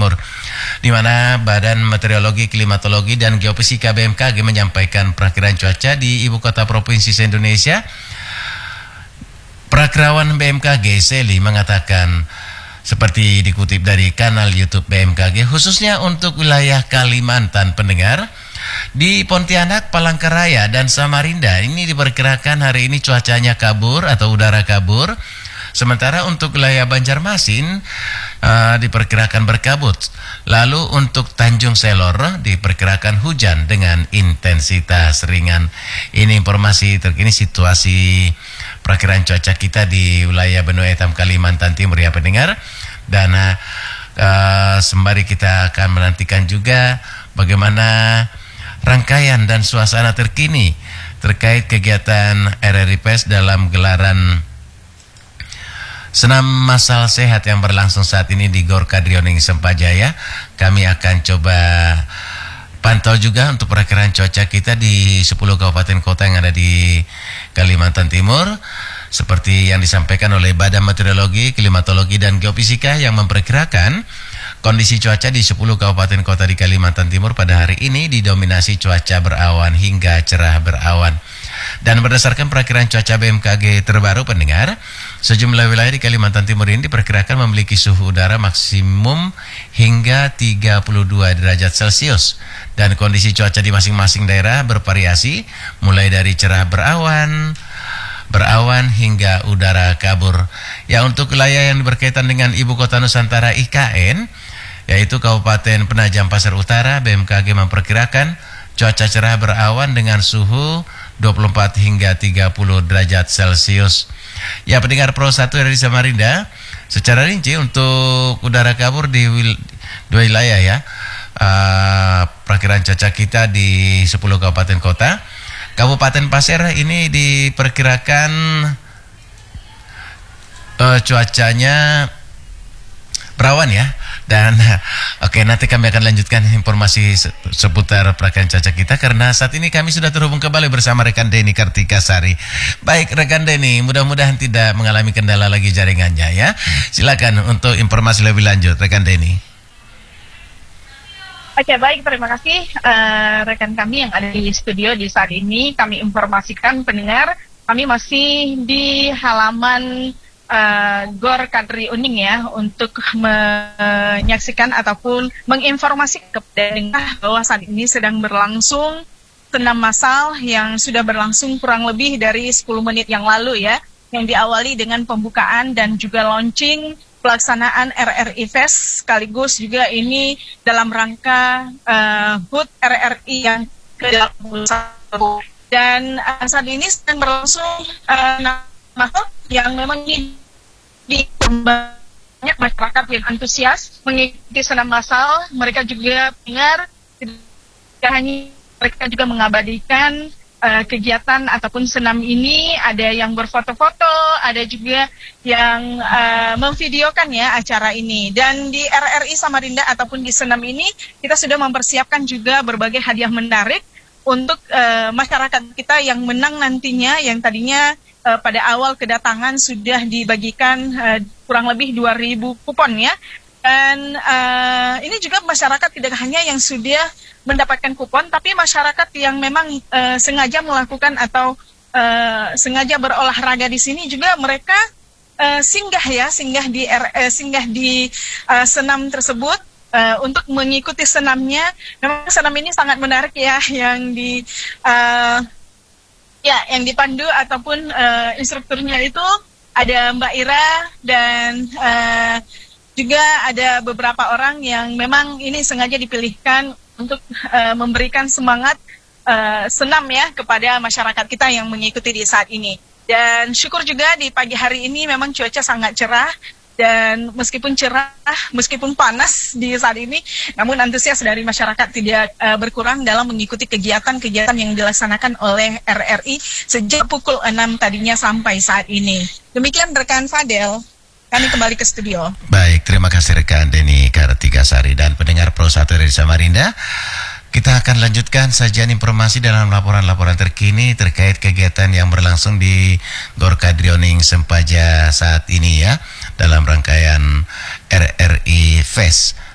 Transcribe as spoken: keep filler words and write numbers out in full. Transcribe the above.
Timur, di mana Badan Meteorologi, Klimatologi, dan Geofisika B M K G menyampaikan perakiraan cuaca di ibu kota provinsi se-Indonesia. Perakirawan B M K G Seli mengatakan, seperti dikutip dari kanal YouTube B M K G, khususnya untuk wilayah Kalimantan pendengar, di Pontianak, Palangkaraya, dan Samarinda ini diperkirakan hari ini cuacanya kabur atau udara kabur. Sementara untuk wilayah Banjarmasin uh, diperkirakan berkabut. Lalu untuk Tanjung Selor diperkirakan hujan dengan intensitas ringan. Ini informasi terkini situasi perakiraan cuaca kita di wilayah Benua Etam Kalimantan Timur ya pendengar. Dan uh, sembari kita akan menantikan juga bagaimana rangkaian dan suasana terkini terkait kegiatan R R I F E S dalam gelaran senam massal sehat yang berlangsung saat ini di Gor Kadrioning Sempajaya. Kami akan coba pantau juga untuk perakiraan cuaca kita di sepuluh kabupaten kota yang ada di Kalimantan Timur, seperti yang disampaikan oleh Badan Meteorologi, Klimatologi, dan Geofisika yang memperkirakan kondisi cuaca di sepuluh kabupaten kota di Kalimantan Timur pada hari ini didominasi cuaca berawan hingga cerah berawan. Dan berdasarkan perakiraan cuaca B M K G terbaru pendengar, sejumlah wilayah di Kalimantan Timur ini diperkirakan memiliki suhu udara maksimum hingga tiga puluh dua derajat Celcius. Dan kondisi cuaca di masing-masing daerah bervariasi, mulai dari cerah berawan, berawan hingga udara kabur. Ya, untuk wilayah yang berkaitan dengan Ibu Kota Nusantara I K N, yaitu Kabupaten Penajam Pasar Utara, B M K G memperkirakan cuaca cerah berawan dengan suhu dua puluh empat hingga tiga puluh derajat Celcius. Ya, pendengar Pro satu dari Samarinda, secara rinci untuk udara kabur di wil dua wilayah ya. Uh, perakiraan cuaca kita di sepuluh kabupaten kota. Kabupaten Pasir ini diperkirakan uh, cuacanya berawan ya. Dan oke, okay, nanti kami akan lanjutkan informasi seputar perakiraan cuaca kita, karena saat ini kami sudah terhubung kembali bersama rekan Denny Kartika Sari. Baik rekan Denny, mudah-mudahan tidak mengalami kendala lagi jaringannya ya. Silakan untuk informasi lebih lanjut rekan Denny. Oke, baik, terima kasih uh, rekan kami yang ada di studio di saat ini. Kami informasikan pendengar, kami masih di halaman Uh, Gor Kadrioning ya, untuk menyaksikan ataupun menginformasikan kepada pendengar bahwa saat ini sedang berlangsung senam massal yang sudah berlangsung kurang lebih dari sepuluh menit yang lalu ya, yang diawali dengan pembukaan dan juga launching pelaksanaan R R I F E S, sekaligus juga ini dalam rangka uh, H U T R R I yang ke delapan puluh satu. Dan uh, saat ini sedang berlangsung uh, massal yang memang ini di banyak masyarakat yang antusias mengikuti senam massal. Mereka juga dengar, tidak hanya mereka juga mengabadikan uh, kegiatan ataupun senam ini. Ada yang berfoto-foto, ada juga yang uh, memvideokan ya acara ini. Dan di R R I Samarinda ataupun di senam ini kita sudah mempersiapkan juga berbagai hadiah menarik untuk uh, masyarakat kita yang menang nantinya, yang tadinya Uh, pada awal kedatangan sudah dibagikan uh, kurang lebih dua ribu kupon ya. Dan uh, ini juga masyarakat tidak hanya yang sudah mendapatkan kupon, tapi masyarakat yang memang uh, sengaja melakukan atau uh, sengaja berolahraga di sini juga mereka uh, singgah ya, singgah di R, uh, singgah di uh, senam tersebut uh, untuk mengikuti senamnya. Memang senam ini sangat menarik ya, yang di uh, Ya, yang dipandu ataupun uh, instrukturnya itu ada Mbak Ira dan uh, juga ada beberapa orang yang memang ini sengaja dipilihkan untuk uh, memberikan semangat uh, senam ya kepada masyarakat kita yang mengikuti di saat ini. Dan syukur juga di pagi hari ini memang cuaca sangat cerah. Dan meskipun cerah, meskipun panas di saat ini, namun antusias dari masyarakat tidak uh, berkurang dalam mengikuti kegiatan-kegiatan yang dilaksanakan oleh R R I sejak pukul enam tadinya sampai saat ini. Demikian rekan Fadel, kami kembali ke studio. Baik, terima kasih rekan Denny Kartika Sari dan pendengar Pro satu dari Samarinda. Kita akan lanjutkan sajian informasi dalam laporan-laporan terkini terkait kegiatan yang berlangsung di Gor Kadrioning Sempaja saat ini ya, dalam rangkaian R R I F E S